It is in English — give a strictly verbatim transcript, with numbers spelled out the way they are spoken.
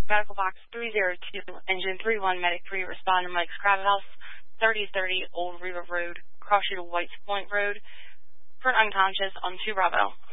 Medical Box three zero two, Engine three one, Medic three, respond to Mike's Crab House, thirty thirty Old River Road, Cross to Whites Point Road, for an unconscious on two Bravo.